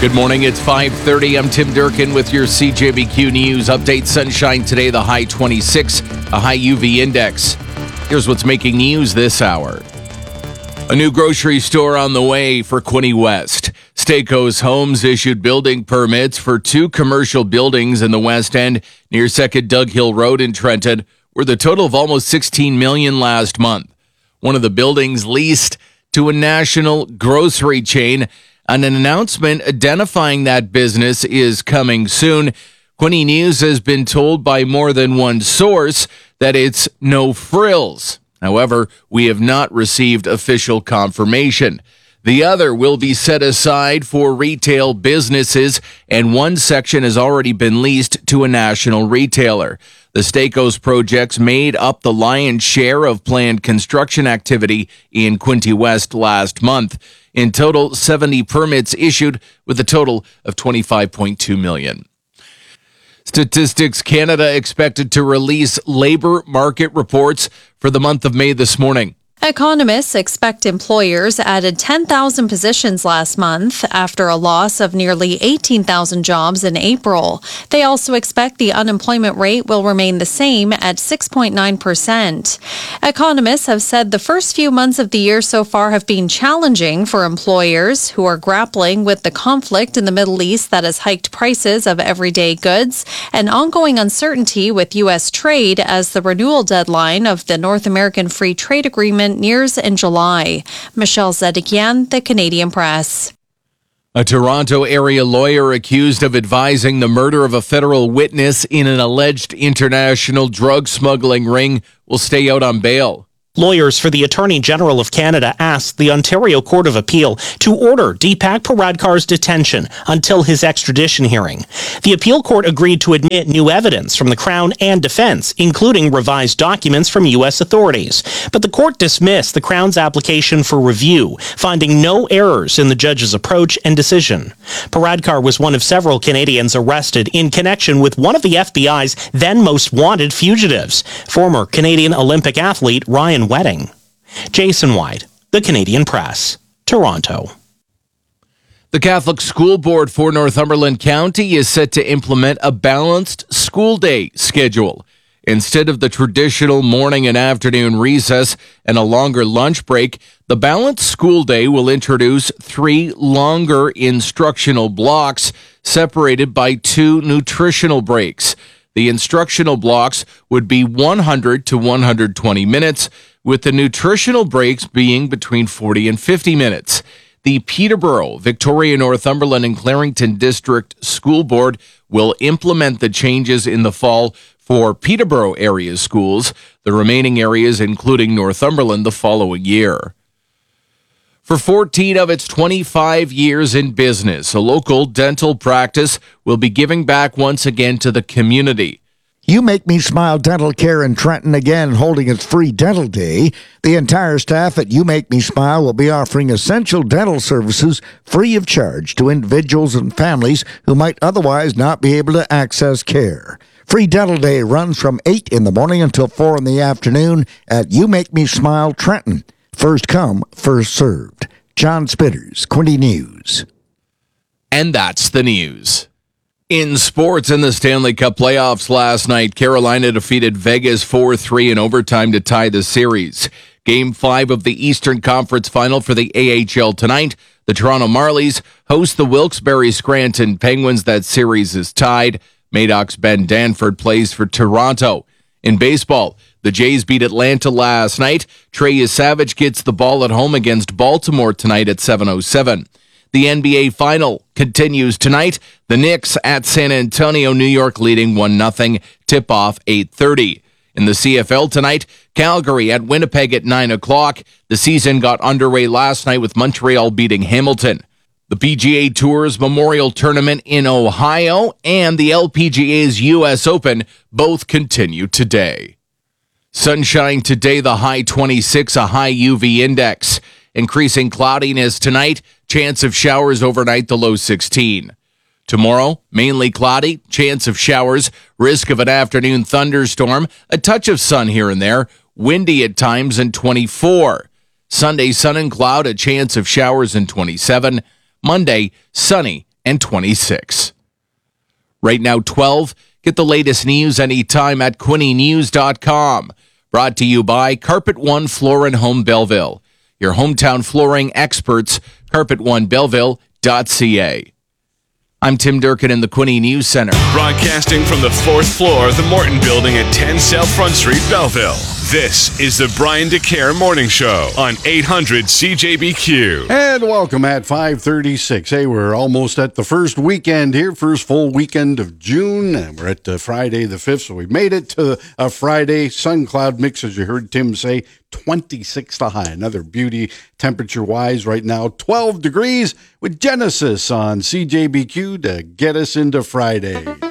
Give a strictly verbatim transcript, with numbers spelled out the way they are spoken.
Good morning, it's five thirty. I'm Tim Durkin with your C J B Q News update. Sunshine today, the high twenty-six, a high U V index. Here's what's making news this hour. A new grocery store on the way for Quinte West. Stacos Homes issued building permits for two commercial buildings in the West End near Second Doug Hill Road in Trenton, worth a total of almost sixteen million dollars last month. One of the buildings leased to a national grocery chain. And an announcement identifying that business is coming soon. Quinte News has been told by more than one source that it's no frills. However, we have not received official confirmation. The other will be set aside for retail businesses, and one section has already been leased to a national retailer. The Stacos projects made up the lion's share of planned construction activity in Quinte West last month. In total, seventy permits issued with a total of twenty-five point two million dollars. Statistics Canada expected to release labor market reports for the month of May this morning. Economists expect employers added ten thousand positions last month after a loss of nearly eighteen thousand jobs in April. They also expect the unemployment rate will remain the same at six point nine percent. Economists have said the first few months of the year so far have been challenging for employers who are grappling with the conflict in the Middle East that has hiked prices of everyday goods and ongoing uncertainty with U S trade as the renewal deadline of the North American Free Trade Agreement nears in July. Michelle Zedekian, The Canadian Press. A Toronto area lawyer accused of advising the murder of a federal witness in an alleged international drug smuggling ring will stay out on bail. Lawyers for the Attorney General of Canada asked the Ontario Court of Appeal to order Deepak Paradkar's detention until his extradition hearing. The appeal court agreed to admit new evidence from the Crown and defense, including revised documents from U S authorities. But the court dismissed the Crown's application for review, finding no errors in the judge's approach and decision. Paradkar was one of several Canadians arrested in connection with one of the F B I's then most wanted fugitives, former Canadian Olympic athlete Ryan Wedding. Jason White, The Canadian Press, Toronto. The Catholic School Board for Northumberland County is set to implement a balanced school day schedule. Instead of the traditional morning and afternoon recess and a longer lunch break, the balanced school day will introduce three longer instructional blocks separated by two nutritional breaks. The instructional blocks would be one hundred to one hundred twenty minutes, with the nutritional breaks being between forty and fifty minutes. The Peterborough, Victoria, Northumberland, and Clarington District School Board will implement the changes in the fall for Peterborough area schools, the remaining areas, including Northumberland, the following year. For fourteen of its twenty-five years in business, a local dental practice will be giving back once again to the community. You Make Me Smile Dental Care in Trenton again holding its free dental day. The entire staff at You Make Me Smile will be offering essential dental services free of charge to individuals and families who might otherwise not be able to access care. Free Dental Day runs from eight in the morning until four in the afternoon at You Make Me Smile Trenton. First come, first served. John Spitters, Quinte News. And that's the news. In sports, in the Stanley Cup playoffs last night, Carolina defeated Vegas four three in overtime to tie the series. Game five of the Eastern Conference Final for the A H L tonight. The Toronto Marlies host the Wilkes-Barre Scranton Penguins. That series is tied. Madoc's Ben Danford plays for Toronto. In baseball, the Jays beat Atlanta last night. Trey Savage gets the ball at home against Baltimore tonight at seven oh seven. The N B A Final continues tonight. The Knicks at San Antonio, New York, leading one nothing. Tip-off eight thirty. In the C F L tonight, Calgary at Winnipeg at nine o'clock. The season got underway last night with Montreal beating Hamilton. The P G A Tour's Memorial Tournament in Ohio and the L P G A's U S Open both continue today. Sunshine today, the high twenty-six, a high U V index. Increasing cloudiness tonight, chance of showers overnight, the low sixteen. Tomorrow, mainly cloudy, chance of showers, risk of an afternoon thunderstorm, a touch of sun here and there, windy at times, and twenty-four. Sunday, sun and cloud, a chance of showers, and twenty-seven. Monday, sunny twenty-six. Right now, twelve. Get the latest news anytime at quinny news dot com. Brought to you by Carpet One Floor and Home Belleville. Your hometown flooring experts, carpet one belleville dot c a. I'm Tim Durkin in the Quinny News Center. Broadcasting from the fourth floor of the Morton Building at ten South Front Street, Belleville. This is the Brian DeCare Morning Show on eight hundred C J B Q. And welcome at five thirty-six. Hey, we're almost at the first weekend here, first full weekend of June. And we're at uh, Friday the fifth, so we made it to a Friday. Sun cloud mix, as you heard Tim say, twenty-six the high. Another beauty temperature-wise right now, twelve degrees with Genesis on C J B Q to get us into Friday.